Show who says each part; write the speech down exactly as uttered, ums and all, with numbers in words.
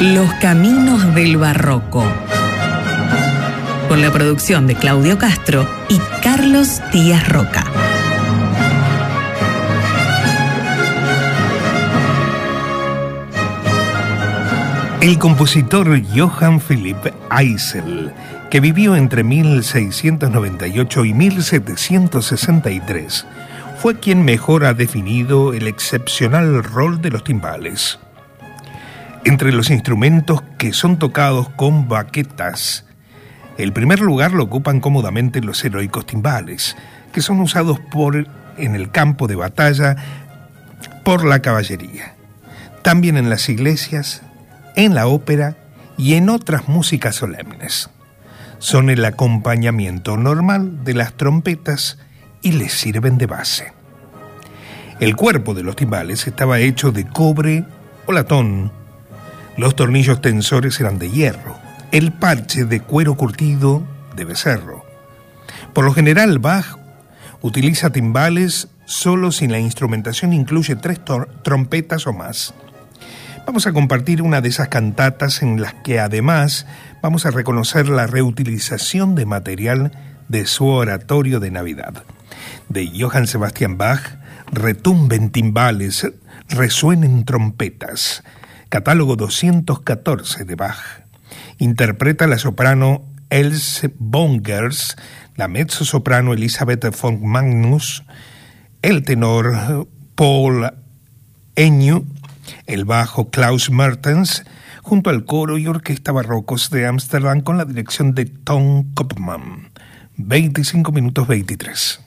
Speaker 1: Los caminos del barroco, con la producción de Claudio Castro y Carlos Díaz Roca.
Speaker 2: El compositor Johann Philipp Eisel, que vivió entre mil seiscientos noventa y ocho y mil setecientos sesenta y tres, fue quien mejor ha definido el excepcional rol de los timbales. Entre los instrumentos que son tocados con baquetas, el primer lugar lo ocupan cómodamente los heroicos timbales, que son usados por, en el campo de batalla por la caballería. También en las iglesias, en la ópera y en otras músicas solemnes. Son el acompañamiento normal de las trompetas y les sirven de base. El cuerpo de los timbales estaba hecho de cobre o latón. Los tornillos tensores eran de hierro. El parche de cuero curtido de becerro. Por lo general, Bach utiliza timbales solo si la instrumentación incluye tres tor- trompetas o más. Vamos a compartir una de esas cantatas en las que además vamos a reconocer la reutilización de material de su oratorio de Navidad. De Johann Sebastian Bach, retumben timbales, resuenen trompetas. Catálogo doscientos catorce de Bach. Interpreta la soprano Else Bongers, la mezzosoprano Elisabeth von Magnus, el tenor Paul Enyu, el bajo Klaus Mertens, junto al coro y orquesta barrocos de Ámsterdam con la dirección de Tom Kopman. veinticinco minutos veintitrés.